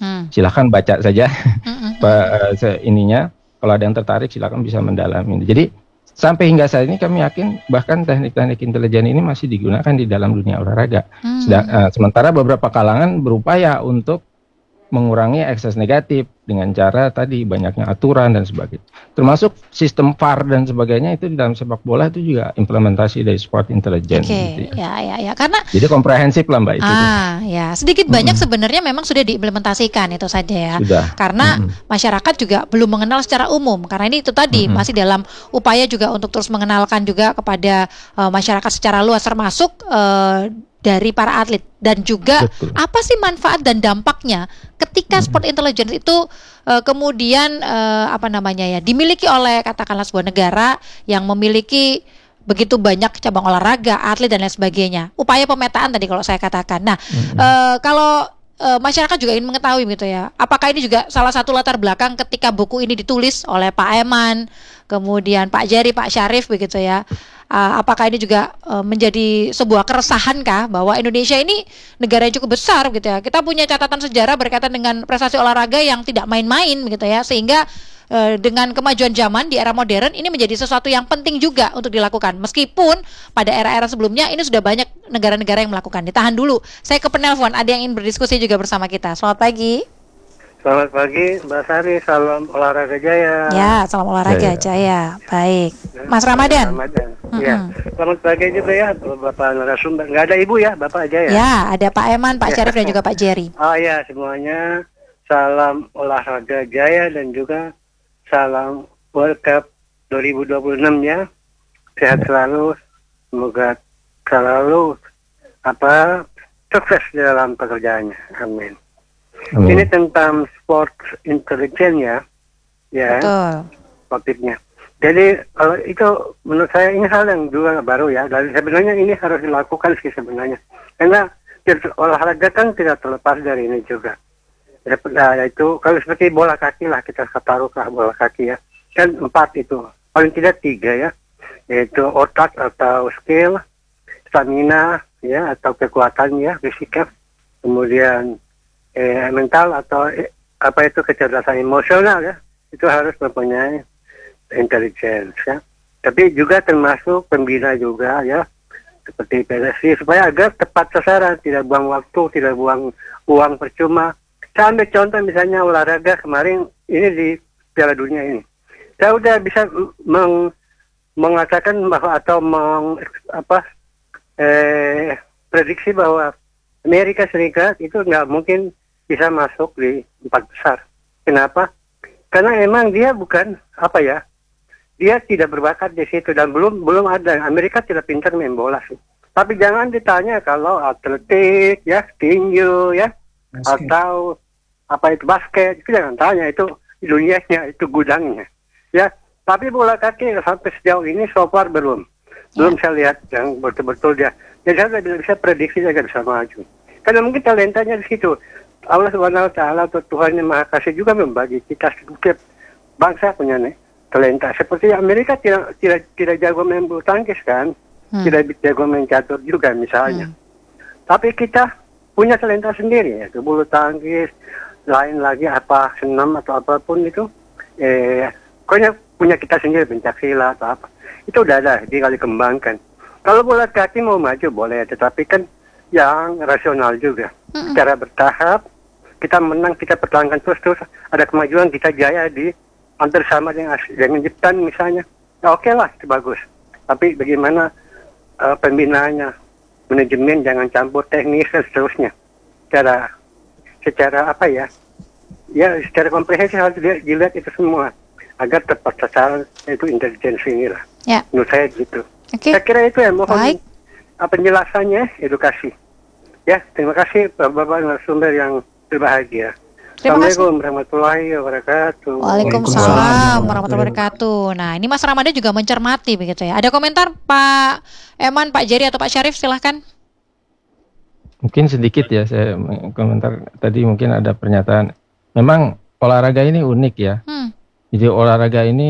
Silahkan baca saja Hmm. ininya. Kalau ada yang tertarik silahkan bisa mendalami. Jadi sampai hingga saat ini kami yakin bahkan teknik-teknik intelijen ini masih digunakan di dalam dunia olahraga. Sementara beberapa kalangan berupaya untuk mengurangi ekses negatif dengan cara tadi banyaknya aturan dan sebagainya. Termasuk sistem VAR dan sebagainya itu di dalam sepak bola itu juga implementasi dari sport intelligence. Oke, gitu ya. ya. Karena Jadi komprehensif lah Mbak itu. Ya sedikit banyak sebenarnya memang sudah diimplementasikan itu saja ya. Sudah. Karena masyarakat juga belum mengenal secara umum. Karena ini itu tadi masih dalam upaya juga untuk terus mengenalkan juga kepada masyarakat secara luas termasuk dari para atlet dan juga apa sih manfaat dan dampaknya ketika sport intelligence itu kemudian dimiliki oleh katakanlah sebuah negara yang memiliki begitu banyak cabang olahraga, atlet dan lain sebagainya. Upaya pemetaan tadi kalau saya katakan. Nah, kalau masyarakat juga ingin mengetahui gitu ya, apakah ini juga salah satu latar belakang ketika buku ini ditulis oleh Pak Eman, kemudian Pak Jerry, Pak Syarif begitu ya. Apakah ini juga menjadi sebuah keresahan kah bahwa Indonesia ini negara yang cukup besar gitu ya. Kita punya catatan sejarah berkaitan dengan prestasi olahraga yang tidak main-main begitu ya, sehingga dengan kemajuan zaman di era modern ini menjadi sesuatu yang penting juga untuk dilakukan. Meskipun pada era-era sebelumnya ini sudah banyak negara-negara yang melakukan. Ditahan dulu. Saya ke penelpon, ada yang ingin berdiskusi juga bersama kita. Selamat pagi. Selamat pagi Mbak Sari, salam olahraga jaya. Ya, salam olahraga jaya. Baik. Mas Ramadan. Ya, selamat pagi juga ya Bapak narasumber. Nggak ada Ibu ya, Bapak aja ya? Ya, ada Pak Eman, Pak Syarif dan juga Pak Jerry. Oh ya, semuanya salam olahraga jaya dan juga salam World Cup 2026 ya. Sehat selalu, semoga selalu sukses dalam pekerjaannya. Amin. Ini tentang sport intelligence ya, topiknya. Jadi kalau itu menurut saya ini hal yang juga baru ya. Dan sebenarnya ini harus dilakukan sih sebenarnya. Karena olahraga kan tidak terlepas dari ini juga. Itu kalau seperti bola kaki lah, kita taruhlah bola kaki ya. Kan 4 itu, paling tidak 3 ya. Yaitu otak atau skill, stamina ya atau kekuatan ya, fisiknya. Kemudian mental atau kecerdasan emosional ya, itu harus mempunyai intelligence ya. Tapi juga termasuk pembina juga ya, seperti PSSI supaya agar tepat sasaran, tidak buang waktu, tidak buang uang percuma. Saya ambil contoh misalnya olahraga kemarin ini di Piala Dunia ini, saya udah bisa mengatakan bahwa atau prediksi bahwa Amerika Serikat itu nggak mungkin bisa masuk di 4 besar. Kenapa? Karena emang dia bukan dia tidak berbakat di situ dan belum ada. Amerika tidak pintar main bola sih. Tapi jangan ditanya kalau atletik ya, tinju ya, atau basket, itu jangan tanya, itu dunianya, itu gudangnya ya. Tapi bola kaki sampai sejauh ini so far belum saya lihat yang betul-betul dia. Jadi saya tidak bisa prediksi, saya nggak bisa maju. Karena mungkin talentanya di situ. Allah Subhanahu Wa Taala atau Tuhan yang Maha Kasih juga membagi kita setiap bangsa punya talenta. Seperti Amerika tidak jago main bulu tangkis kan, tidak jago main catur juga misalnya. Tapi kita punya talenta sendiri ya, bulu tangkis, lain lagi senam atau apapun itu, pokoknya punya kita sendiri, pencaksilat atau apa. Itu udah ada, tinggal dikembangkan. Kalau bola kaki mau maju boleh, tetapi kan yang rasional juga. Secara bertahap, kita menang, kita pertahankan terus ada kemajuan, kita jaya di hampir sama dengan Jepang misalnya. Ya, oke lah, itu bagus. Tapi bagaimana pembinaannya, manajemen jangan campur teknis dan seterusnya. Secara secara komprehensif harus dilihat itu semua agar tepat sasaran, itu intelijensi inilah. Ya. Menurut saya gitu. Saya kira itu ya, mohon penjelasannya, edukasi. Ya, terima kasih Bapak narasumber yang berbahagia. Assalamualaikum warahmatullahi wabarakatuh. Waalaikumsalam warahmatullahi wabarakatuh. Nah, ini Mas Ramadan juga mencermati begitu ya. Ada komentar Pak Eman, Pak Jerry atau Pak Syarif, silahkan. Mungkin sedikit ya saya komentar tadi, mungkin ada pernyataan. Memang olahraga ini unik ya. Jadi olahraga ini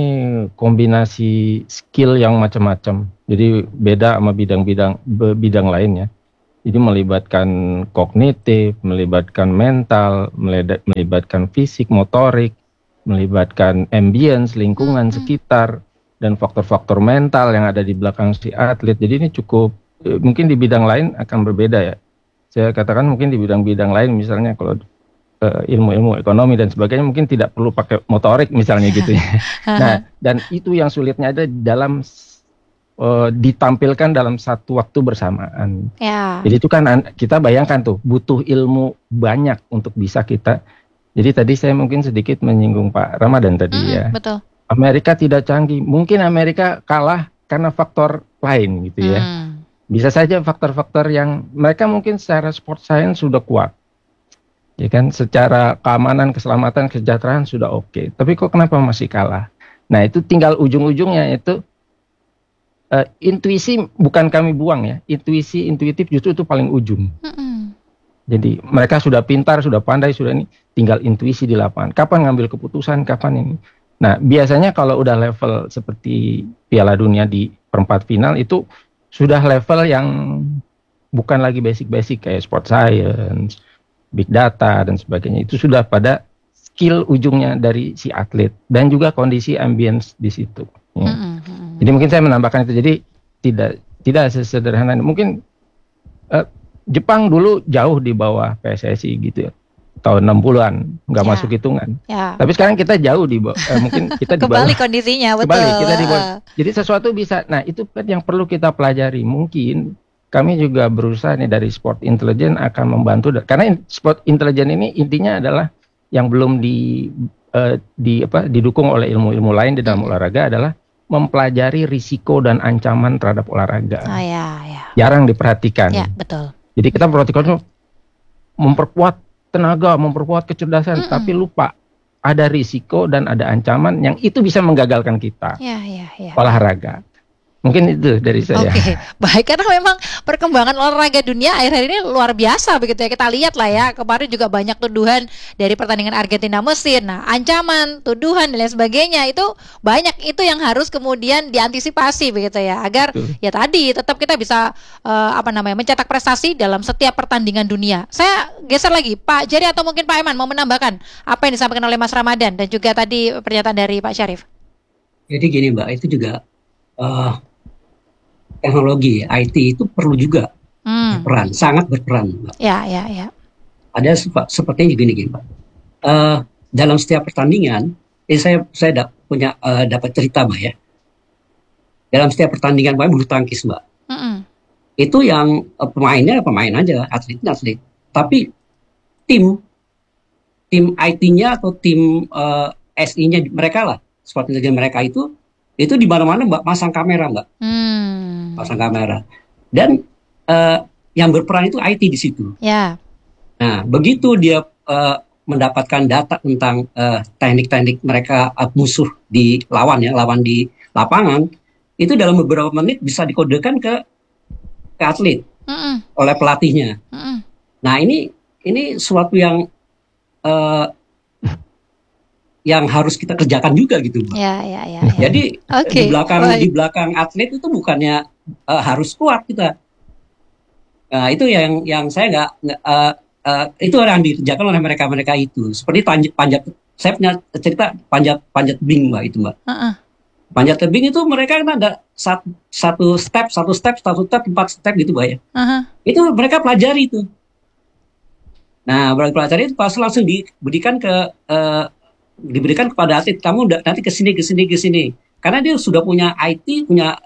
kombinasi skill yang macam-macam. Jadi beda sama bidang lainnya. Jadi melibatkan kognitif, melibatkan mental, melibatkan fisik, motorik, melibatkan ambience, lingkungan sekitar, dan faktor-faktor mental yang ada di belakang si atlet. Jadi ini cukup, mungkin di bidang lain akan berbeda ya. Saya katakan mungkin di bidang-bidang lain, misalnya kalau ilmu-ilmu ekonomi dan sebagainya mungkin tidak perlu pakai motorik misalnya gitu ya. Nah, dan itu yang sulitnya ada dalam ditampilkan dalam satu waktu bersamaan. Ya. Jadi itu kan kita bayangkan tuh butuh ilmu banyak untuk bisa kita. Jadi tadi saya mungkin sedikit menyinggung Pak Ramadan tadi ya. Betul. Amerika tidak canggih. Mungkin Amerika kalah karena faktor lain gitu ya. Bisa saja faktor-faktor yang mereka mungkin secara sport science sudah kuat. Ya kan, secara keamanan, keselamatan, kesejahteraan sudah oke. Tapi kok kenapa masih kalah? Nah, itu tinggal ujung-ujungnya itu intuisi bukan kami buang ya. Intuitif justru itu paling ujung. Jadi mereka sudah pintar, sudah pandai, sudah ini, tinggal intuisi di lapangan. Kapan ngambil keputusan, kapan ini. Nah, biasanya kalau udah level seperti Piala Dunia di perempat final itu sudah level yang bukan lagi basic-basic kayak sport science, big data dan sebagainya. Itu sudah pada skill ujungnya dari si atlet dan juga kondisi ambience di situ. Ya. Jadi mungkin saya menambahkan itu. Jadi tidak sesederhana mungkin Jepang dulu jauh di bawah PSSI gitu ya. Tahun 60-an nggak masuk hitungan. Tapi sekarang kita jauh di bawah, mungkin kita di bawah. Kembali kondisinya, betul. Kembali kita di bawah. Jadi sesuatu bisa. Nah, itu kan yang perlu kita pelajari. Mungkin kami juga berusaha nih dari Sport Intelligence akan membantu karena Sport Intelligence ini intinya adalah yang belum didukung oleh ilmu-ilmu lain di dalam olahraga adalah mempelajari risiko dan ancaman terhadap olahraga. Jarang diperhatikan. Ya, betul. Jadi kita perhatikan memperkuat tenaga, memperkuat kecerdasan, tapi lupa ada risiko dan ada ancaman yang itu bisa menggagalkan kita. Olahraga. Mungkin itu dari saya. Oke, baik, karena memang perkembangan olahraga dunia akhir-akhir ini luar biasa begitu ya. Kita lihat lah ya, kemarin juga banyak tuduhan dari pertandingan Argentina Mesir. Nah, ancaman, tuduhan dan lain sebagainya itu banyak, itu yang harus kemudian diantisipasi begitu ya, agar ya tadi tetap kita bisa mencetak prestasi dalam setiap pertandingan dunia. Saya geser lagi, Pak Jerry atau mungkin Pak Eman mau menambahkan apa yang disampaikan oleh Mas Ramadan dan juga tadi pernyataan dari Pak Syarif. Jadi gini Mbak, itu juga teknologi IT itu perlu juga berperan, sangat berperan, Mbak. Ya. Ada sepertinya gini, Mbak. Dalam setiap pertandingan, saya dapat cerita, Mbak ya. Dalam setiap pertandingan Mbak bulu tangkis, Mbak. Itu yang pemainnya pemain aja, atletnya atlet. Tapi tim IT-nya atau tim SI-nya mereka lah, sport intelligence mereka itu di mana-mana Mbak pasang kamera, Mbak. Pasang kamera. Dan yang berperan itu IT di situ. Ya. Nah, begitu dia mendapatkan data tentang teknik-teknik mereka musuh di lawan di lapangan, itu dalam beberapa menit bisa dikodekan ke atlet oleh pelatihnya. Nah, ini suatu yang harus kita kerjakan juga gitu, Mbak. Ya. Jadi di belakang atlet itu bukannya harus kuat kita. Nah, itu yang saya nggak itu yang dikerjakan oleh mereka itu. Seperti panjat, saya punya cerita panjat tebing, Mbak, itu, Mbak. Panjat tebing itu mereka kan ada satu step, 4 step gitu, Mbak ya. Itu mereka pelajari itu. Nah, pelajari itu pas langsung diberikan kepada atlet, kamu nanti ke sini. Karena dia sudah punya IT, punya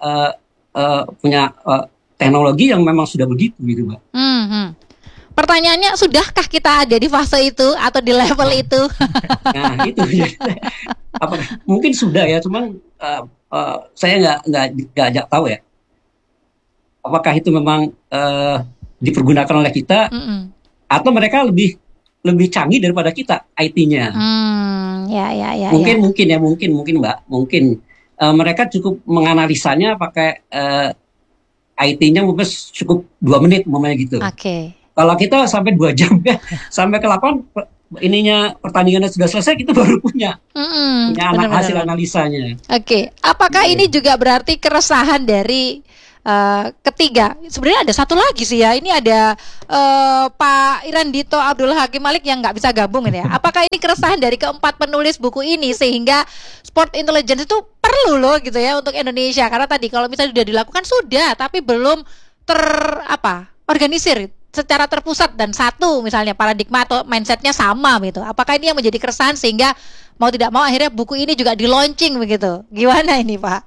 teknologi yang memang sudah begitu gitu, Mbak. Pertanyaannya, sudahkah kita ada di fase itu atau di level itu? Nah, itu mungkin sudah ya, cuman saya nggak tahu ya. Apakah itu memang dipergunakan oleh kita atau mereka lebih canggih daripada kita IT-nya. Ya. Mungkin Mbak, mungkin mereka cukup menganalisanya pakai IT-nya mungkin cukup 2 menit umpamanya gitu. Oke. Kalau kita sampai 2 jam ya, sampai ke lapangan pertandingannya sudah selesai, kita baru punya hasil analisanya. Oke. Apakah ini juga berarti keresahan dari ketiga. Sebenarnya ada satu lagi sih ya. Ini ada Pak Irandito Abdul Hakim Malik yang nggak bisa gabung ini ya. Apakah ini keresahan dari keempat penulis buku ini sehingga sport intelligence itu perlu loh gitu ya untuk Indonesia? Karena tadi kalau misalnya sudah dilakukan sudah, tapi belum organisir secara terpusat dan satu misalnya paradigma atau mindsetnya sama gitu. Apakah ini yang menjadi keresahan sehingga mau tidak mau akhirnya buku ini juga di launching begitu? Gimana ini Pak?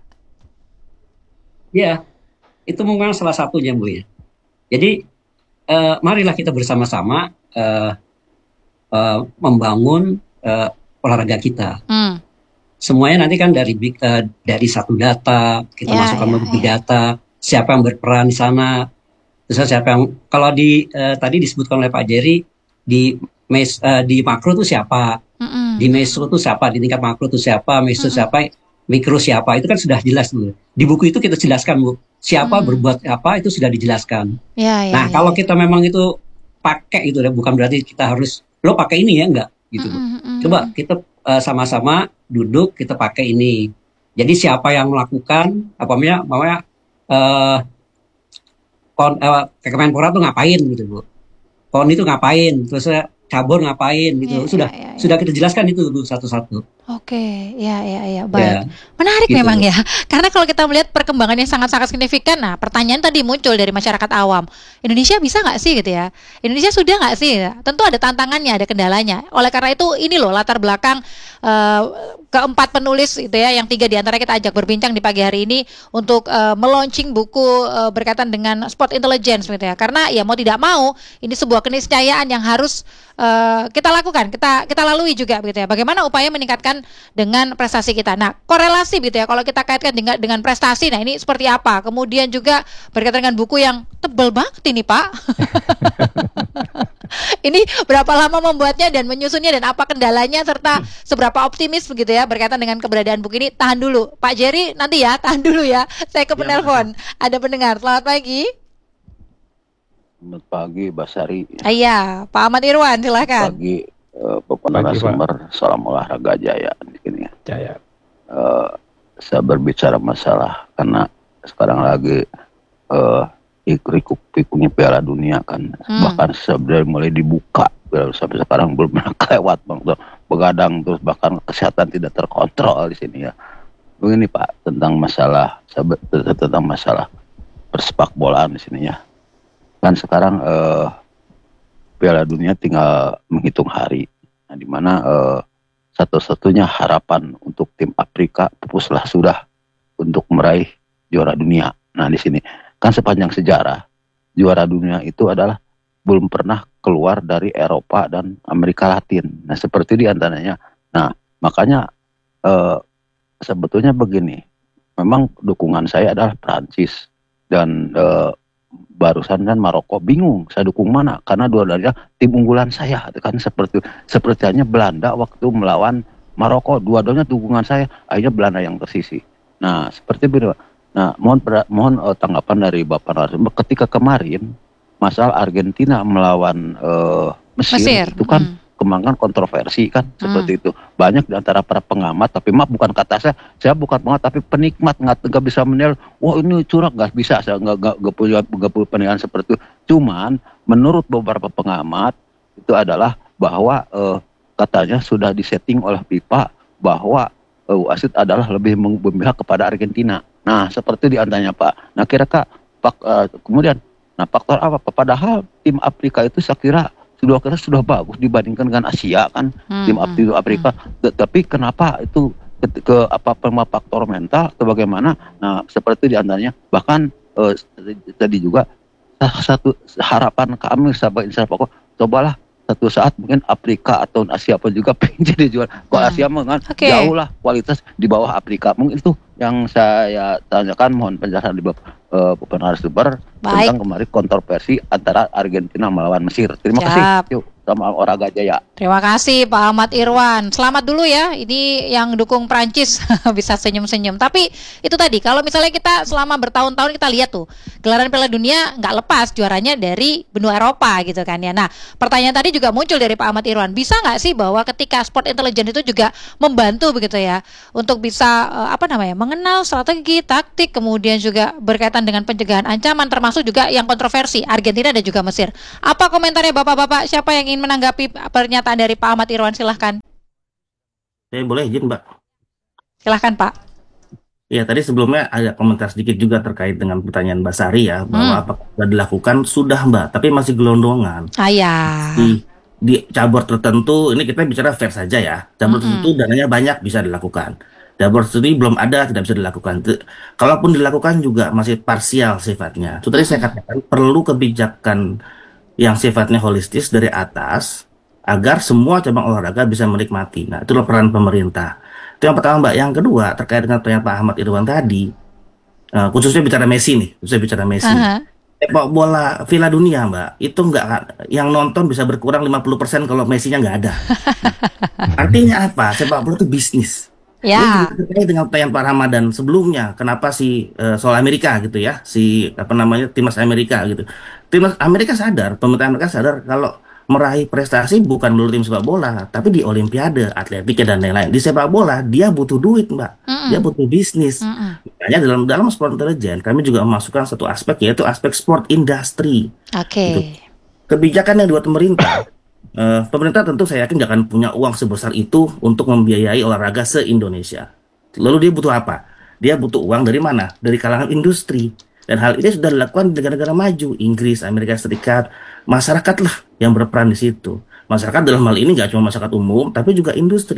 Ya, itu mungkin salah satunya Bu ya. Jadi marilah kita bersama-sama membangun olahraga kita. Semuanya nanti kan dari satu data kita masukkan big data, siapa yang berperan di sana. Terus siapa yang kalau tadi disebutkan oleh Pak Jerry di makro itu siapa, di meso itu siapa, di tingkat makro itu siapa, meso siapa, mikro siapa, itu kan sudah jelas dulu. Di buku itu kita jelaskan Bu, siapa berbuat apa itu sudah dijelaskan. Nah kalau kita memang itu pakai itu ya, bukan berarti kita harus lo pakai ini ya enggak gitu Bu. Coba kita sama-sama duduk kita pakai ini. Jadi siapa yang melakukan Kemenpora tuh ngapain gitu Bu, PON itu ngapain, terus cabur ngapain gitu, sudah kita jelaskan itu Bu satu-satu. Oke, baik. Menarik gitu, memang ya. Karena kalau kita melihat perkembangan yang sangat-sangat signifikan, nah pertanyaan tadi muncul dari masyarakat awam, Indonesia bisa nggak sih gitu ya? Indonesia sudah nggak sih? Tentu ada tantangannya, ada kendalanya. Oleh karena itu ini loh latar belakang keempat penulis itu ya, yang 3 diantara kita ajak berbincang di pagi hari ini untuk melaunching buku berkaitan dengan sport intelligence gitu ya. Karena ya mau tidak mau ini sebuah keniscayaan yang harus kita lakukan, kita lalui juga gitu ya. Bagaimana upaya meningkatkan dengan prestasi kita. Nah, korelasi gitu ya. Kalau kita kaitkan dengan prestasi, nah ini seperti apa? Kemudian juga berkaitan dengan buku yang tebal banget ini, Pak. Ini berapa lama membuatnya dan menyusunnya dan apa kendalanya serta seberapa optimis begitu ya berkaitan dengan keberadaan buku ini? Tahan dulu, Pak Jerry nanti ya, tahan dulu ya. Saya ke penelpon. Ada pendengar. Selamat pagi. Selamat pagi, Basari. Iya, Pak Ahmad Irwan, silakan. Pagi, Bapak narasumber, salam olahraga jaya. Ini ya. Jaya. Saya berbicara masalah karena sekarang lagi ikut-ikutnya Piala Dunia kan, bahkan sebenarnya mulai dibuka, sampai sekarang belum kelewat bang, begadang terus bahkan kesehatan tidak terkontrol di sini ya. Begini Pak, tentang masalah persepak bolaan di sini ya. Kan sekarang Piala Dunia tinggal menghitung hari, nah, di mana satu-satunya harapan untuk tim Afrika pupuslah sudah untuk meraih juara dunia. Nah di sini kan sepanjang sejarah juara dunia itu adalah belum pernah keluar dari Eropa dan Amerika Latin. Nah seperti di antaranya. Nah makanya sebetulnya begini, memang dukungan saya adalah Prancis dan barusan kan Maroko, bingung saya dukung mana karena dua-duanya tim unggulan saya kan, seperti hanya Belanda waktu melawan Maroko, dua-duanya dukungan saya, akhirnya Belanda yang tersisi. Nah seperti itu. Nah mohon tanggapan dari Bapak narasumber ketika kemarin masalah Argentina melawan Mesir itu kan kemangkan kontroversi kan, seperti itu. Banyak di antara para pengamat, tapi maaf bukan kata saya bukan pengamat tapi penikmat, nggak bisa menilai, wah ini curang, nggak bisa, saya nggak punya penilaian seperti itu. Cuman menurut beberapa pengamat itu adalah bahwa katanya sudah disetting oleh FIFA bahwa wasit adalah lebih memihak kepada Argentina. Nah seperti di antaranya Pak. Nah kira-kira kemudian, nah faktor apa? Padahal tim Afrika itu saya kira sudah bagus dibandingkan dengan Asia kan, tim Afrika. Tapi kenapa itu faktor mental atau bagaimana? Nah seperti di antaranya bahkan tadi juga satu harapan kami sahabat Insyaallah, cobalah satu saat mungkin Afrika atau Asia pun juga pengen jadi juara. Kalau Asia kan jauh lah kualitas di bawah Afrika. Mungkin itu yang saya tanyakan, mohon penjelasan di Bapak narasumber tentang kemarin kontroversi antara Argentina melawan Mesir. Terima kasih. Yuk, sama olahraga jaya. Terima kasih Pak Ahmad Irwan. Selamat dulu ya. Ini yang dukung Prancis bisa senyum-senyum. Tapi itu tadi, kalau misalnya kita selama bertahun-tahun kita lihat tuh gelaran Piala Dunia nggak lepas juaranya dari benua Eropa gitu kan ya. Nah, pertanyaan tadi juga muncul dari Pak Ahmad Irwan. Bisa nggak sih bahwa ketika sport intelligence itu juga membantu begitu ya untuk bisa mengenal strategi, taktik, kemudian juga berkaitan dengan pencegahan ancaman, termasuk juga yang kontroversi Argentina dan juga Mesir. Apa komentarnya Bapak-bapak? Siapa yang ingin menanggapi pernyataan dari Pak Ahmad Irwan, silahkan. Saya boleh izin, Mbak. Silahkan Pak. Ya, tadi sebelumnya ada komentar sedikit juga terkait dengan pertanyaan Mbak Sari ya, bahwa apakah sudah dilakukan? Sudah, Mbak, tapi masih gelondongan. Ayah. Di cabur tertentu, ini kita bicara fair saja ya, cabur tertentu dananya banyak bisa dilakukan. Cabur tertentu belum ada, tidak bisa dilakukan. Kalaupun dilakukan juga masih parsial sifatnya. Itu tadi saya katakan perlu kebijakan yang sifatnya holistis dari atas, agar semua cabang olahraga bisa menikmati. Nah, itulah peran pemerintah. Itu yang pertama, Mbak. Yang kedua, terkait dengan pertanyaan Pak Ahmad Irwan tadi, khususnya bicara Messi nih, sepak bola Piala Dunia, Mbak, itu nggak, yang nonton bisa berkurang 50% kalau Messi-nya nggak ada. Artinya apa? Sepak bola itu bisnis. Ya. Ini terkait dengan pertanyaan Pak Ramadan sebelumnya, kenapa soal Amerika gitu ya, timnas Amerika gitu. Timnas Amerika sadar, pemerintah Amerika sadar kalau meraih prestasi bukan melulu tim sepak bola, tapi di Olimpiade, atletik dan lain-lain. Di sepak bola dia butuh duit, Mbak. Dia butuh bisnis. Makanya dalam sport intelligence kami juga memasukkan satu aspek, yaitu aspek sport industry. Oke. Kebijakan yang dibuat pemerintah. Pemerintah tentu saya yakin nggak akan punya uang sebesar itu untuk membiayai olahraga se-Indonesia. Lalu dia butuh apa? Dia butuh uang dari mana? Dari kalangan industri. Dan hal ini sudah dilakukan di negara-negara maju, Inggris, Amerika Serikat. Masyarakat lah yang berperan di situ. Masyarakat dalam hal ini nggak cuma masyarakat umum, tapi juga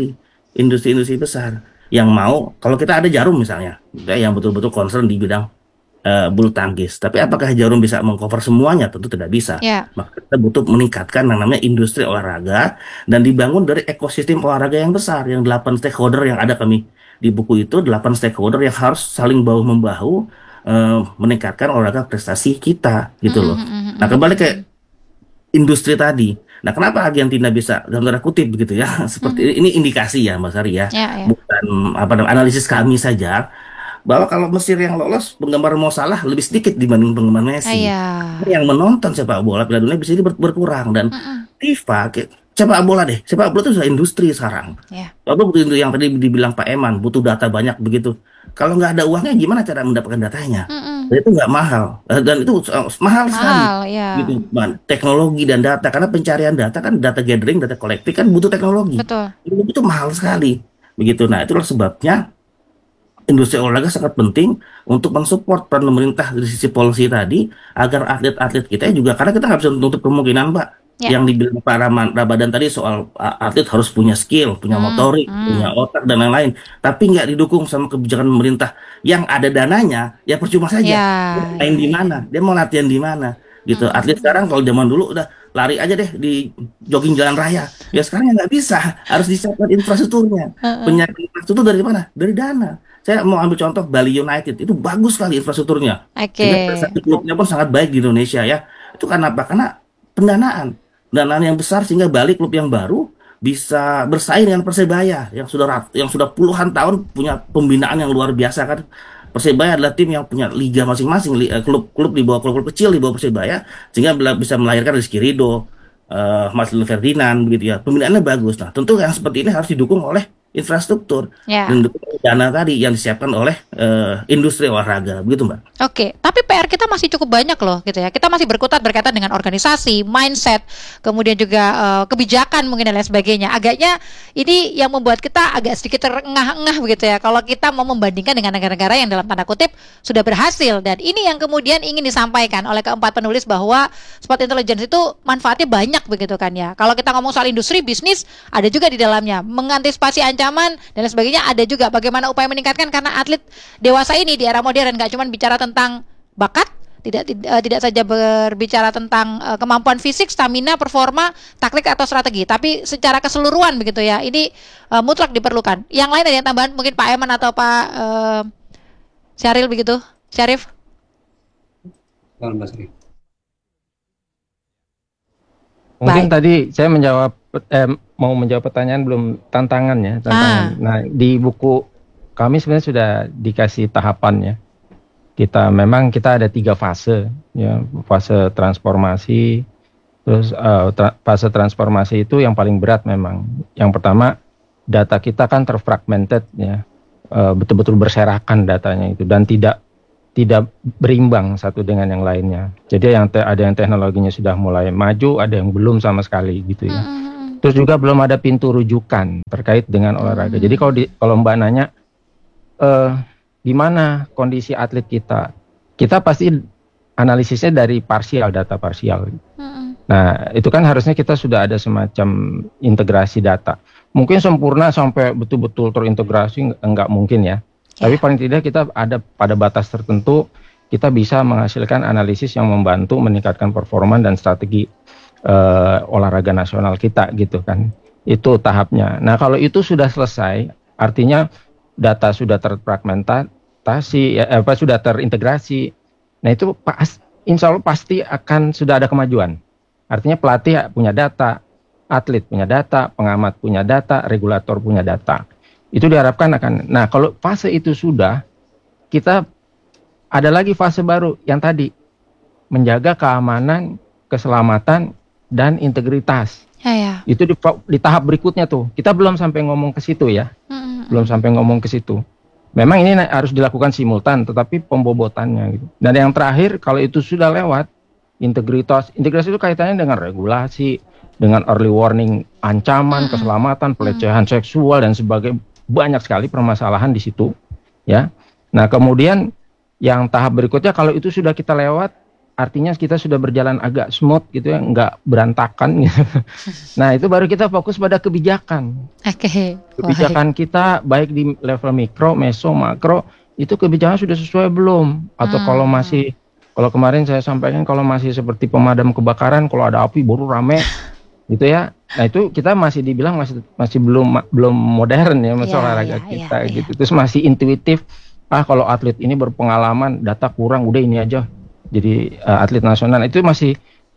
industri besar yang mau. Kalau kita ada Jarum misalnya, yang betul-betul concern di bidang bulu tangkis. Tapi apakah Jarum bisa mengcover semuanya? Tentu tidak bisa. Yeah. Maka kita butuh meningkatkan yang namanya industri olahraga dan dibangun dari ekosistem olahraga yang besar, yang 8 stakeholder yang ada kami di buku itu, 8 stakeholder yang harus saling bahu membahu meningkatkan olahraga prestasi kita gitu loh. Nah, kembali ke industri tadi. Nah, kenapa Argentina bisa dalam tanda kutip begitu ya? Seperti ini indikasi ya, Mbak Sari ya. Bukan analisis kami saja. Bahwa kalau Mesir yang lolos, penggemar Mo Salah lebih sedikit dibanding penggemar Messi. Yang menonton sepak bola Piala Dunia bisa berkurang. Dan FIFA, sepak bola itu sudah industri sekarang. Lalu begitu yang tadi dibilang Pak Eman, butuh data banyak begitu. Kalau nggak ada uangnya, gimana cara mendapatkan datanya? Dan itu nggak mahal. Dan itu mahal sekali. Gitu, teknologi dan data. Karena pencarian data kan, data gathering, data kolektif kan butuh teknologi. Betul. Itu mahal sekali. Begitu. Nah, itulah sebabnya industri olahraga sangat penting untuk mensupport peran pemerintah dari sisi policy tadi, agar atlet-atlet kita juga, karena kita nggak bisa menutup kemungkinan, Mbak, yang dibilang Pak Ramadan tadi soal atlet harus punya skill, punya motorik, punya otak dan lain-lain, tapi nggak didukung sama kebijakan pemerintah yang ada dananya, ya percuma saja. Dia main di mana, dia mau latihan di mana, gitu. Atlet sekarang kalau zaman dulu udah lari aja deh di jogging jalan raya, ya sekarang nggak bisa, harus disiapkan infrastrukturnya. Penyiapan infrastruktur dari mana? Dari dana. Saya mau ambil contoh Bali United, itu bagus sekali infrastrukturnya. Klubnya pun sangat baik di Indonesia ya. Itu karena apa? Karena pendanaan yang besar, sehingga Bali, klub yang baru, bisa bersaing dengan Persebaya yang sudah puluhan tahun punya pembinaan yang luar biasa kan. Persebaya adalah tim yang punya liga masing-masing, klub di bawah klub kecil di bawah Persebaya, sehingga bisa melahirkan Rizky Ridho, Marcelo Ferdinand begitu ya. Pembinaannya bagus. Nah, tentu yang seperti ini harus didukung oleh infrastruktur dan dana tadi yang disiapkan oleh industri olahraga, begitu Mbak. Oke, tapi PR kita masih cukup banyak loh, gitu ya. Kita masih berkutat berkaitan dengan organisasi, mindset, kemudian juga kebijakan mungkin dan lain sebagainya. Agaknya ini yang membuat kita agak sedikit terengah-engah begitu ya. Kalau kita mau membandingkan dengan negara-negara yang dalam tanda kutip sudah berhasil, dan ini yang kemudian ingin disampaikan oleh keempat penulis bahwa sport intelligence itu manfaatnya banyak begitu kan ya. Kalau kita ngomong soal industri, bisnis, ada juga di dalamnya mengantisipasi ancaman dan lain sebagainya, ada juga bagaimana upaya meningkatkan, karena atlet dewasa ini di era modern gak cuma bicara tentang bakat, tidak saja berbicara tentang kemampuan fisik, stamina, performa, taktik atau strategi, tapi secara keseluruhan begitu ya. Ini mutlak diperlukan. Yang lain ada yang tambahan mungkin Pak Eman atau Pak Syaril begitu, Syarif? Mungkin tadi saya menjawab mau menjawab pertanyaan belum, tantangan ya, tantangan. Nah, di buku kami sebenarnya sudah dikasih tahapannya. Kita ada 3 fase ya, fase transformasi. Terus fase transformasi itu yang paling berat memang. Yang pertama, data kita kan terfragmented ya. Betul-betul berserakan datanya itu dan tidak berimbang satu dengan yang lainnya. Jadi ada yang teknologinya sudah mulai maju, ada yang belum sama sekali gitu ya. Terus juga belum ada pintu rujukan terkait dengan olahraga. Jadi kalau Mbak nanya gimana kondisi atlet kita pasti analisisnya dari data parsial. Nah, itu kan harusnya kita sudah ada semacam integrasi data. Mungkin sempurna sampai betul-betul terintegrasi enggak mungkin ya. Tapi paling tidak kita ada pada batas tertentu kita bisa menghasilkan analisis yang membantu meningkatkan performa dan strategi olahraga nasional kita gitu kan. Itu tahapnya. Nah, kalau itu sudah selesai, artinya data sudah terfragmentasi, sudah terintegrasi. Nah, itu insya Allah pasti akan sudah ada kemajuan. Artinya pelatih punya data, atlet punya data, pengamat punya data, regulator punya data. Itu diharapkan akan. Nah, kalau fase itu sudah, kita ada lagi fase baru yang tadi menjaga keamanan, keselamatan, dan integritas. Itu di tahap berikutnya tuh. Kita belum sampai ngomong ke situ ya. Belum sampai ngomong ke situ. Memang ini harus dilakukan simultan, tetapi pembobotannya gitu. Dan yang terakhir, kalau itu sudah lewat, integritas itu kaitannya dengan regulasi, dengan early warning, ancaman, keselamatan, pelecehan seksual dan sebagainya. Banyak sekali permasalahan di situ, ya. Nah, kemudian yang tahap berikutnya kalau itu sudah kita lewat, artinya kita sudah berjalan agak smooth gitu ya, nggak berantakan gitu. Nah, itu baru kita fokus pada kebijakan. Kebijakan kita baik di level mikro, meso, makro, itu kebijakan sudah sesuai belum? Atau kalau kemarin saya sampaikan kalau masih seperti pemadam kebakaran, kalau ada api baru rame gitu ya. Nah, itu kita masih dibilang masih belum modern ya olahraga kita gitu. Terus masih intuitif. Kalau atlet ini berpengalaman, data kurang, udah ini aja. Jadi atlet nasional itu masih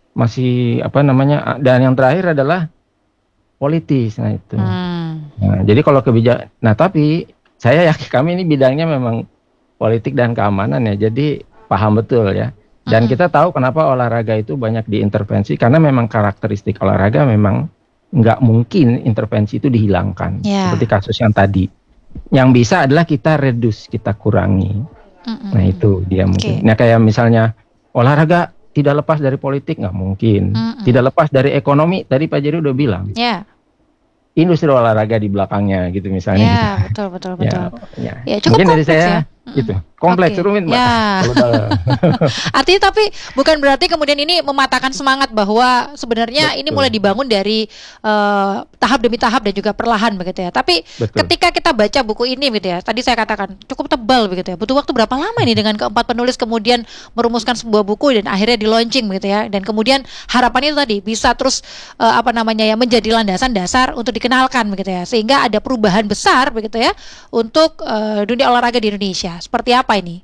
dan yang terakhir adalah politis. Nah, itu. Nah, jadi kalau kebijakan, tapi saya yakin kami ini bidangnya memang politik dan keamanan ya. Jadi paham betul ya. Dan kita tahu kenapa olahraga itu banyak diintervensi, karena memang karakteristik olahraga memang nggak mungkin intervensi itu dihilangkan. Seperti kasus yang tadi. Yang bisa adalah kita reduce, kita kurangi. Nah, itu dia mungkin. Nah, kayak misalnya olahraga tidak lepas dari politik, nggak mungkin. Tidak lepas dari ekonomi, tadi Pak Jerry udah bilang. Industri olahraga di belakangnya gitu misalnya. Betul. Ya, cukup mungkin dari kompleks saya ya. Gitu. Kompleks rumit, Mbak. Artinya tapi bukan berarti kemudian ini mematahkan semangat bahwa sebenarnya ini mulai dibangun dari tahap demi tahap dan juga perlahan begitu ya. Tapi ketika kita baca buku ini gitu ya, tadi saya katakan cukup tebal begitu ya. Butuh waktu berapa lama ini dengan keempat penulis kemudian merumuskan sebuah buku dan akhirnya di launching begitu ya. Dan kemudian harapannya itu tadi bisa terus menjadi landasan dasar untuk dikenalkan begitu ya. Sehingga ada perubahan besar begitu ya untuk dunia olahraga di Indonesia. Seperti apa ini?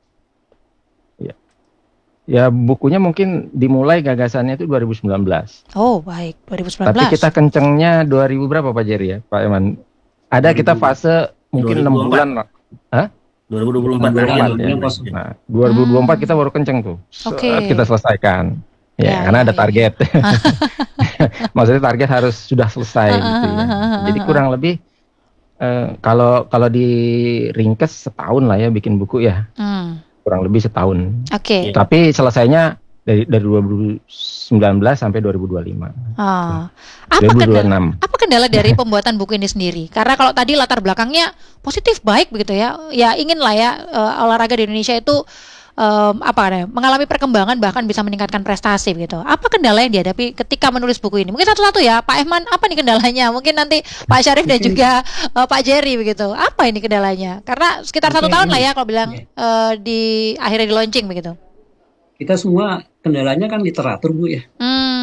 Ya, bukunya mungkin dimulai gagasannya itu 2019. Oh, baik, 2019. Tapi kita kencengnya 2000 berapa Pak Jerry ya, Pak Eman? Ada kita fase mungkin 6 bulan lah. 2024 ya. Nah, 2024 kita baru kenceng tuh. Kita selesaikan. Karena ada target. Maksudnya target harus sudah selesai gitu ya. Jadi kurang lebih kalau di ringkes setahun lah ya bikin buku ya. Kurang lebih setahun. Tapi selesainya dari 2019 sampai 2025. Apa kendala dari pembuatan buku ini sendiri? Karena kalau tadi latar belakangnya positif baik begitu ya. Ya ingin lah ya olahraga di Indonesia itu mengalami perkembangan bahkan bisa meningkatkan prestasi begitu. Apa kendala yang dihadapi ketika menulis buku ini? Mungkin satu-satu ya, Pak Ehman, apa nih kendalanya? Mungkin nanti Pak Syarif dan juga Pak Jerry begitu. Apa ini kendalanya? Karena sekitar 1 tahun lah ya kalau bilang di akhirnya di launching begitu. Kita semua kendalanya kan literatur, Bu ya.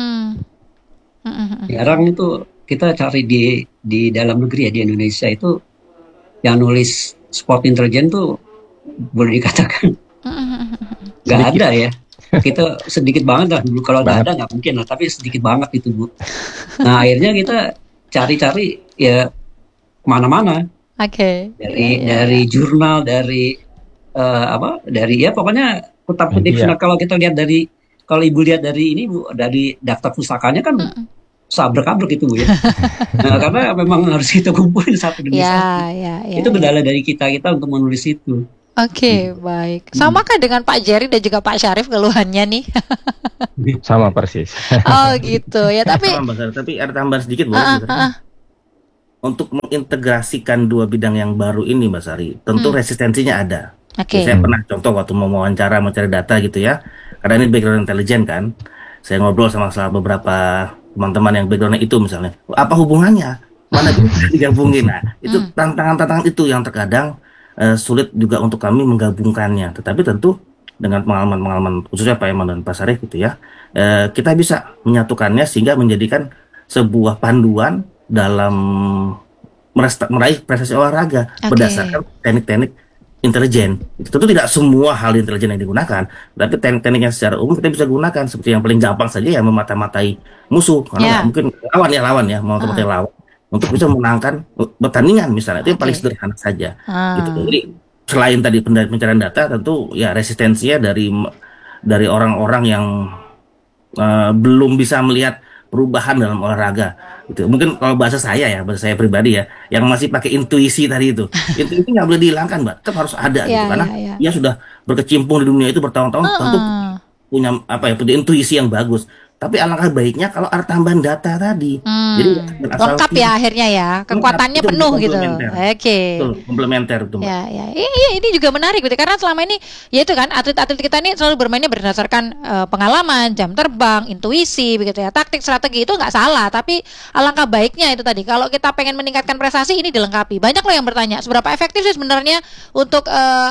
Sekarang itu kita cari di dalam negeri ya, di Indonesia itu yang nulis sport intelligence tuh boleh dikatakan nggak ada ya. Kita sedikit banget lah dulu, kalau nggak Banget. ada nggak mungkin lah, tapi sedikit banget itu Bu. Nah akhirnya kita cari-cari ya kemana-mana, Oke. dari jurnal, dari dari ya pokoknya kutip-kutip. Media. Nah kalau kita lihat kalau Ibu lihat dari ini Bu, dari daftar pustakanya kan sabrek-abrek itu Bu ya. Nah karena memang harus kita kumpulin satu demi satu. Ya. Itu kendala dari kita untuk menulis itu. Oke, baik. Samakah dengan Pak Jerry dan juga Pak Syarif keluhannya nih? Sama persis. Oh gitu ya, tapi Sama, Mbak Sari. Tapi ada tambahan sedikit boleh, Mbak Sari? Untuk mengintegrasikan dua bidang yang baru ini, Mbak Sari, tentu resistensinya ada. oke. Saya pernah contoh waktu mau wawancara, mencari data gitu ya, karena ini background intelijen kan, saya ngobrol sama salah beberapa teman-teman yang backgroundnya itu misalnya, apa hubungannya? Mana bisa digabungin? Nah, itu tantangan-tantangan itu yang terkadang sulit juga untuk kami menggabungkannya. Tetapi tentu dengan pengalaman-pengalaman khususnya Pak Eman dan Pak Sarif gitu ya, kita bisa menyatukannya sehingga menjadikan sebuah panduan dalam meraih prestasi olahraga Oke. berdasarkan teknik-teknik intelijen. Tentu tidak semua hal intelijen yang digunakan, tapi teknik-teknik yang secara umum kita bisa gunakan. Seperti yang paling gampang saja ya, memata-matai musuh, karena Ya. nggak mungkin lawan ya, memata-matai lawan untuk bisa memenangkan pertandingan misalnya. Itu yang paling Oke. sederhana saja. Gitu. Ah. Jadi selain tadi pencarian data, tentu ya resistensinya dari orang-orang yang belum bisa melihat perubahan dalam olahraga gitu. Mungkin kalau bahasa saya pribadi ya, yang masih pakai intuisi tadi itu. Intuisi nggak boleh dihilangkan, Mbak. Tetap harus ada gitu, karena Ya. dia sudah berkecimpung di dunia itu bertahun-tahun, tentu punya punya intuisi yang bagus. Tapi alangkah baiknya kalau ada tambahan data tadi. Jadi asal Lengkap ya akhirnya ya, kekuatannya itu penuh gitu. komplementer. Oke. Betul, komplementer itu, Mbak. Ya. Iya, ini juga menarik gitu karena selama ini ya itu kan atlet-atlet kita ini selalu bermainnya berdasarkan pengalaman, jam terbang, intuisi begitu ya. Taktik, strategi itu nggak salah, tapi alangkah baiknya itu tadi kalau kita pengen meningkatkan prestasi ini dilengkapi. Banyak loh yang bertanya, seberapa efektif sih sebenarnya untuk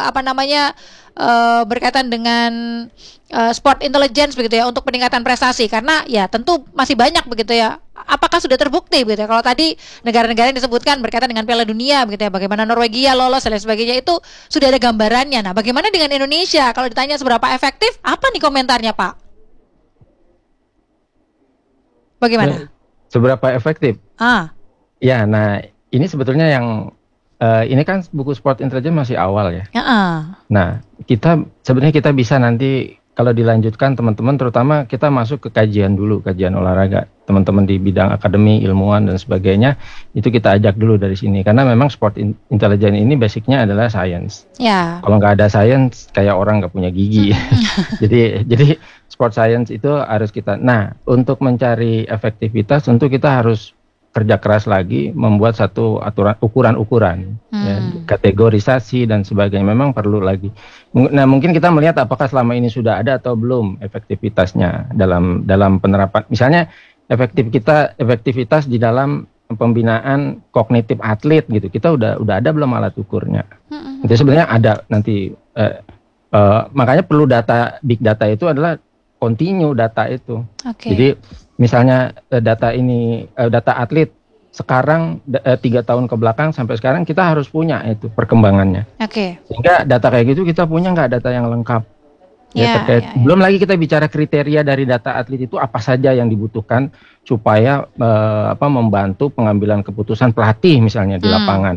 berkaitan dengan sport intelligence begitu ya untuk peningkatan prestasi, karena ya tentu masih banyak begitu ya. Apakah sudah terbukti begitu ya? Kalau tadi negara-negara yang disebutkan berkaitan dengan Piala Dunia begitu ya, bagaimana Norwegia lolos dan lain sebagainya itu sudah ada gambarannya. Nah, bagaimana dengan Indonesia? Kalau ditanya seberapa efektif, apa nih komentarnya, Pak? Bagaimana? Seberapa efektif? Ya, nah ini sebetulnya yang ini kan buku Sport Intelligence masih awal ya. Nah, sebenarnya kita bisa nanti kalau dilanjutkan teman-teman, terutama kita masuk ke kajian dulu, kajian olahraga. Teman-teman di bidang akademi, ilmuwan dan sebagainya, itu kita ajak dulu dari sini. Karena memang Sport Intelligence ini basicnya adalah science. Ya. Kalau nggak ada science, kayak orang nggak punya gigi. Jadi sport science itu harus kita. Nah, untuk mencari efektivitas, tentu kita harus kerja keras lagi, membuat satu ukuran-ukuran, ya, kategorisasi dan sebagainya. Memang perlu lagi. Nah, mungkin kita melihat apakah selama ini sudah ada atau belum efektivitasnya dalam penerapan. Misalnya efektivitas di dalam pembinaan kognitif atlet gitu. Kita udah ada belum alat ukurnya? Itu sebenarnya ada nanti. Makanya perlu big data itu adalah continue data itu. Jadi misalnya data atlet sekarang 3 tahun ke belakang sampai sekarang kita harus punya itu perkembangannya. Sehingga data kayak gitu kita punya nggak data yang lengkap. Belum lagi kita bicara kriteria dari data atlet itu apa saja yang dibutuhkan supaya membantu pengambilan keputusan pelatih misalnya di lapangan.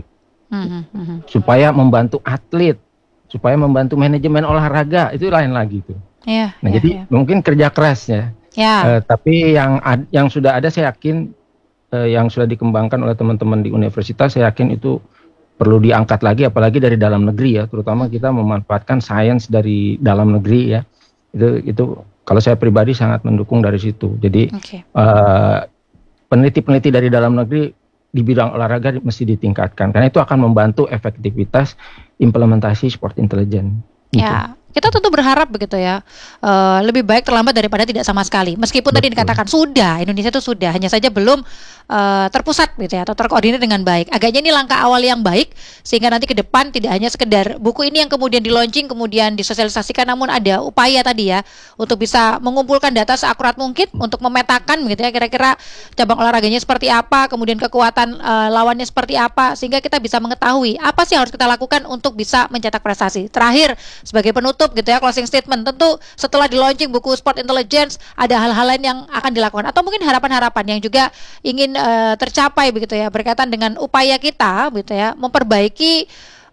Supaya membantu atlet, supaya membantu manajemen olahraga, itu lain lagi tuh. Jadi mungkin kerja keras ya. Tapi yang sudah ada saya yakin yang sudah dikembangkan oleh teman-teman di universitas, saya yakin itu perlu diangkat lagi, apalagi dari dalam negeri ya, terutama kita memanfaatkan sains dari dalam negeri ya. Itu kalau saya pribadi sangat mendukung dari situ. Jadi peneliti-peneliti dari dalam negeri di bidang olahraga mesti ditingkatkan karena itu akan membantu efektivitas implementasi sport intelligence. Ya, kita tentu berharap begitu ya, lebih baik terlambat daripada tidak sama sekali. Meskipun tadi dikatakan sudah, Indonesia itu sudah, hanya saja belum terpusat gitu ya, atau terkoordinir dengan baik. Agaknya ini langkah awal yang baik sehingga nanti ke depan tidak hanya sekedar buku ini yang kemudian di launching kemudian disosialisasikan, namun ada upaya tadi ya untuk bisa mengumpulkan data seakurat mungkin untuk memetakan gitu ya, kira-kira cabang olahraganya seperti apa, kemudian kekuatan lawannya seperti apa, sehingga kita bisa mengetahui apa sih yang harus kita lakukan untuk bisa mencetak prestasi. Terakhir sebagai penutup gitu ya, closing statement, tentu setelah di launching buku Sport Intelligence ada hal-hal lain yang akan dilakukan atau mungkin harapan-harapan yang juga ingin tercapai begitu ya, berkaitan dengan upaya kita gitu ya memperbaiki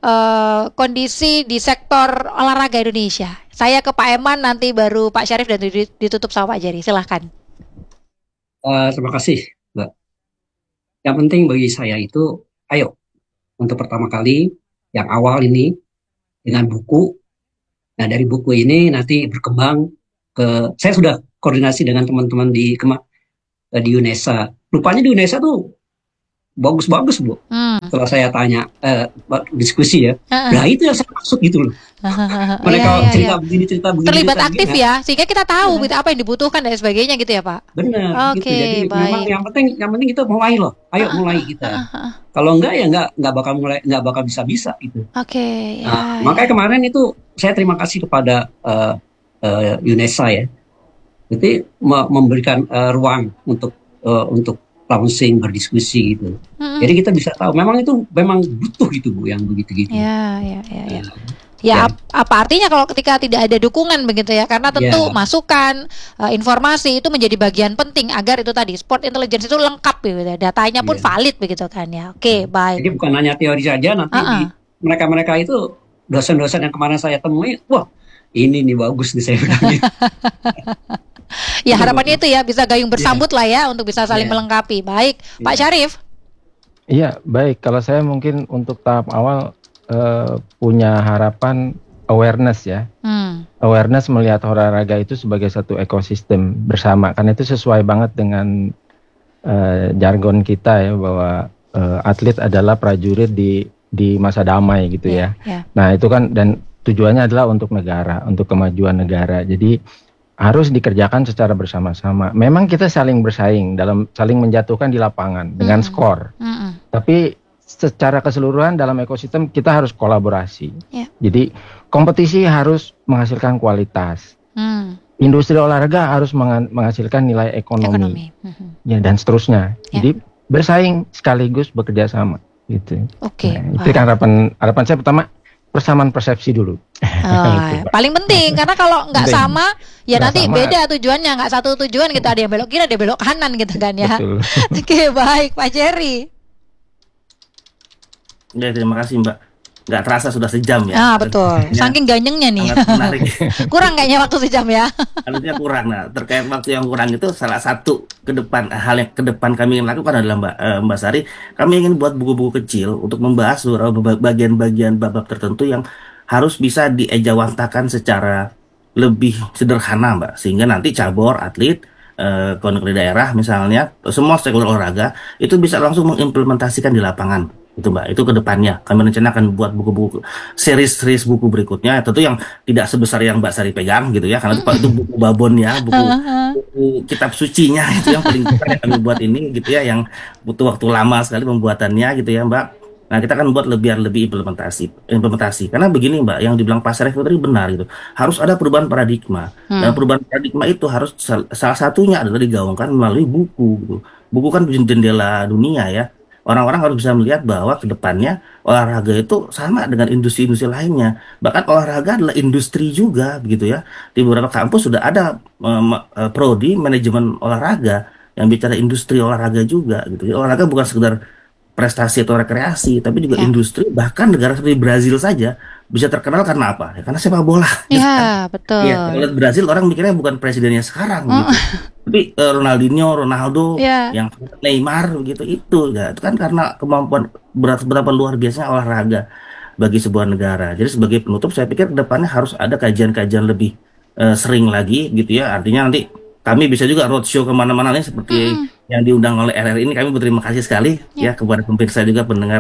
kondisi di sektor olahraga Indonesia. Saya ke Pak Eman, nanti baru Pak Syarif, dan ditutup sama Pak Jerry. Silahkan. Terima kasih, Mbak. Yang penting bagi saya itu, ayo untuk pertama kali yang awal ini dengan buku. Nah, dari buku ini nanti berkembang ke, saya sudah koordinasi dengan teman-teman di UNESA. Rupanya di UNESA tuh bagus-bagus, Bu. Setelah saya tanya diskusi ya, nah itu yang saya maksud gitu loh. Mereka cerita begini, cerita begini, terlibat cerita aktif begini, ya, sehingga kita tahu gitu apa yang dibutuhkan dan sebagainya gitu ya, Pak. Benar. Oke, Gitu. Jadi memang baik. yang penting kita mulai loh. Ayo mulai kita. Kalau enggak ya nggak bakal mulai, nggak bakal bisa gitu. Oke, Nah, makanya kemarin itu saya terima kasih kepada UNESA ya. Jadi memberikan ruang untuk launching, berdiskusi gitu. Jadi kita bisa tahu memang itu memang butuh gitu, Bu, yang begitu-gitu. Ya. Apa artinya kalau ketika tidak ada dukungan begitu ya? Karena tentu masukan, informasi itu menjadi bagian penting agar itu tadi Sport Intelligence itu lengkap gitu ya. Datanya pun valid begitu kan ya. Oke, baik. Jadi bukan hanya teori saja, nanti mereka-mereka itu dosen-dosen yang kemarin saya temui, wah ini nih bagus nih saya bilangnya. Ya harapannya itu ya bisa gayung bersambut lah ya untuk bisa saling melengkapi. Baik, Pak Syarif. Iya, baik. Kalau saya mungkin untuk tahap awal punya harapan awareness ya. Awareness melihat olahraga itu sebagai satu ekosistem bersama. Karena itu sesuai banget dengan jargon kita ya, bahwa atlet adalah prajurit di masa damai gitu ya. Nah itu kan, dan tujuannya adalah untuk negara, untuk kemajuan negara. Jadi harus dikerjakan secara bersama-sama. Memang kita saling bersaing dalam saling menjatuhkan di lapangan dengan skor. Tapi secara keseluruhan dalam ekosistem kita harus kolaborasi. Jadi kompetisi harus menghasilkan kualitas. Industri olahraga harus menghasilkan nilai ekonomi. Ya, dan seterusnya. Jadi bersaing sekaligus bekerja sama gitu. Oke. Nah, itu kan harapan saya pertama, persamaan persepsi dulu. Paling penting, karena kalau nggak sama ya Nggak nanti sama. beda tujuannya, nggak satu tujuan gitu, ada yang belok kiri, ada yang belok kanan gitu kan ya. Betul. Oke, baik Pak Jerry. Ya, terima kasih Mbak. Nggak terasa sudah sejam ya. Betul. Saking ganyengnya nih. Sangat menarik. Kurang kayaknya waktu sejam ya. Harusnya kurang. Nah, terkait waktu yang kurang itu salah satu hal yang ke depan kami ingin lakukan adalah Mbak Sari, kami ingin buat buku-buku kecil untuk membahas beberapa bagian-bagian bab tertentu yang harus bisa diejawantakan secara lebih sederhana, Mbak, sehingga nanti cabur, atlet, konteks daerah misalnya, semua stakeholder olahraga itu bisa langsung mengimplementasikan di lapangan. Itu Mbak, itu ke depannya kami rencanakan buat buku-buku series buku berikutnya, tentu yang tidak sebesar yang Mbak Sari pegang gitu ya, karena itu buku babon ya, buku kitab sucinya itu yang paling besar yang kami buat ini gitu ya, yang butuh waktu lama sekali pembuatannya gitu ya Mbak. Nah, kita akan buat lebih implementasi. Karena begini Mbak, yang dibilang Pak Syarif tadi benar gitu. Harus ada perubahan paradigma. Dan perubahan paradigma itu harus salah satunya adalah digaungkan melalui buku gitu. Buku kan jendela dunia ya. Orang-orang harus bisa melihat bahwa ke depannya olahraga itu sama dengan industri-industri lainnya. Bahkan olahraga adalah industri juga begitu ya. Di beberapa kampus sudah ada prodi manajemen olahraga yang bicara industri olahraga juga gitu. Jadi, olahraga bukan sekedar prestasi atau rekreasi, tapi juga industri. Bahkan negara seperti Brazil saja bisa terkenal karena apa? Ya, karena sepak bola. Betul. Ya, kalau Brazil orang mikirnya bukan presidennya sekarang gitu. Tapi Ronaldinho, Ronaldo, yang Neymar begitu itu kan karena kemampuan berapa luar biasanya olahraga bagi sebuah negara. Jadi sebagai penutup saya pikir kedepannya harus ada kajian-kajian lebih sering lagi gitu ya. Artinya nanti kami bisa juga roadshow kemana-mana nih seperti yang diundang oleh RRI ini. Kami berterima kasih sekali ya kepada pemirsa juga pendengar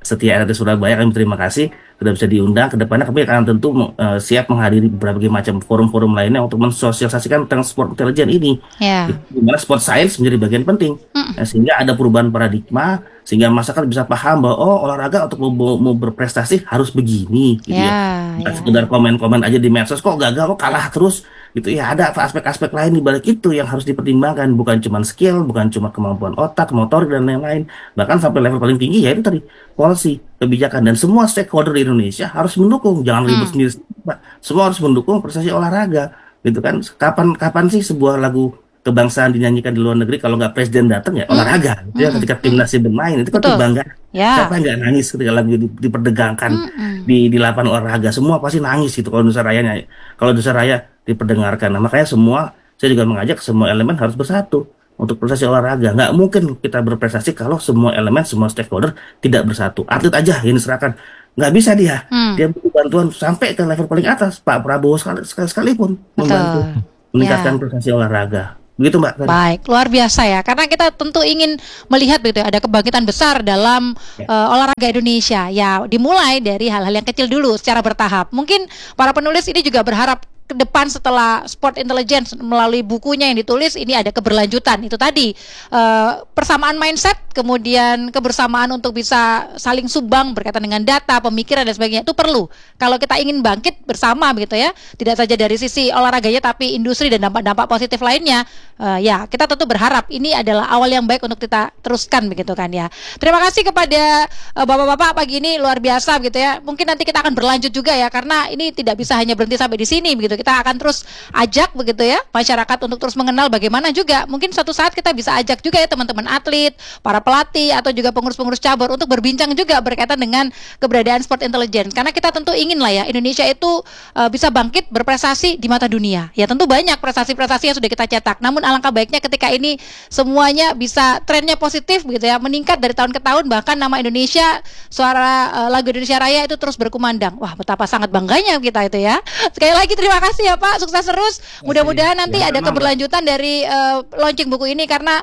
Setia RRT Surabaya, kami terima kasih sudah bisa diundang. Kedepannya kami akan tentu siap menghadiri berbagai macam forum-forum lainnya untuk mensosialisasikan tentang sport intelijen ini. Ya. Di mana sport science menjadi bagian penting. Nah, sehingga ada perubahan paradigma, sehingga masyarakat bisa paham bahwa olahraga untuk mau berprestasi harus begini, gitu ya. Bukan sekedar komen-komen aja di medsos, kok gagal, kok kalah terus, gitu ya. Ada aspek-aspek lain di balik itu yang harus dipertimbangkan, bukan cuma skill, bukan cuma kemampuan otak, motorik dan lain-lain. Bahkan sampai level paling tinggi ya itu tadi policy, kebijakan, dan semua stakeholder di Indonesia harus mendukung. Jangan ribut sendiri, Pak. Semua harus mendukung prestasi olahraga, gitu kan. Kapan sih sebuah lagu kebangsaan dinyanyikan di luar negeri kalau nggak presiden datang ya olahraga, gitu ya. Ketika timnasnya bermain itu kan kebanggaan. Siapa yang nggak nangis ketika lagu diperdagangkan di lapangan olahraga? Semua pasti nangis gitu kalau Indonesia Raya diperdengarkan. Nah, makanya saya juga mengajak semua elemen harus bersatu untuk prestasi olahraga. Nggak mungkin kita berprestasi kalau semua elemen, semua stakeholder tidak bersatu. Atlet aja yang diserahkan, nggak bisa dia butuh bantuan sampai ke level paling atas. Pak Prabowo sekalipun membantu meningkatkan prestasi olahraga. Begitu, Mbak. Baik, luar biasa ya. Karena kita tentu ingin melihat begitu ya, ada kebangkitan besar dalam olahraga Indonesia. Ya, dimulai dari hal-hal yang kecil dulu secara bertahap. Mungkin para penulis ini juga berharap ke depan setelah Sport Intelligence melalui bukunya yang ditulis ini ada keberlanjutan. Itu tadi persamaan mindset, kemudian kebersamaan untuk bisa saling sumbang berkaitan dengan data, pemikiran dan sebagainya itu perlu. Kalau kita ingin bangkit bersama begitu ya, tidak saja dari sisi olahraganya tapi industri dan dampak-dampak positif lainnya, ya kita tentu berharap ini adalah awal yang baik untuk kita teruskan begitu kan ya. Terima kasih kepada bapak-bapak pagi ini, luar biasa begitu ya. Mungkin nanti kita akan berlanjut juga ya, karena ini tidak bisa hanya berhenti sampai di sini begitu. Kita akan terus ajak begitu ya masyarakat untuk terus mengenal bagaimana juga mungkin suatu saat kita bisa ajak juga ya teman-teman atlet, para pelatih atau juga pengurus-pengurus cabur untuk berbincang juga berkaitan dengan keberadaan Sport Intelligence, karena kita tentu ingin lah ya Indonesia itu bisa bangkit berprestasi di mata dunia. Ya tentu banyak prestasi-prestasi yang sudah kita cetak, namun alangkah baiknya ketika ini semuanya bisa trennya positif begitu ya, meningkat dari tahun ke tahun, bahkan nama Indonesia, suara lagu Indonesia Raya itu terus berkumandang. Wah, betapa sangat bangganya kita itu ya. Sekali lagi terima kasih ya Pak, sukses terus. Mudah-mudahan nanti ada keberlanjutan dari launching buku ini, karena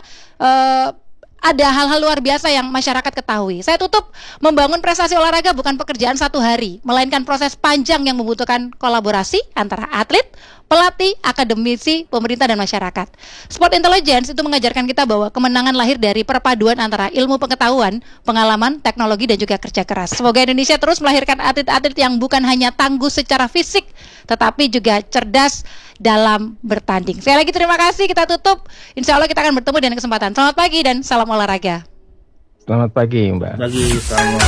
ada hal-hal luar biasa yang masyarakat ketahui. Saya tutup, membangun prestasi olahraga bukan pekerjaan satu hari, melainkan proses panjang yang membutuhkan kolaborasi antara atlet, pelatih, akademisi, pemerintah, dan masyarakat. Sport Intelligence itu mengajarkan kita bahwa kemenangan lahir dari perpaduan antara ilmu pengetahuan, pengalaman, teknologi, dan juga kerja keras. Semoga Indonesia terus melahirkan atlet-atlet yang bukan hanya tangguh secara fisik, tetapi juga cerdas dalam bertanding. Sekali lagi terima kasih, kita tutup. Insya Allah kita akan bertemu dengan kesempatan. Selamat pagi dan salam olahraga. Selamat pagi, Mbak. Pagi, selamat.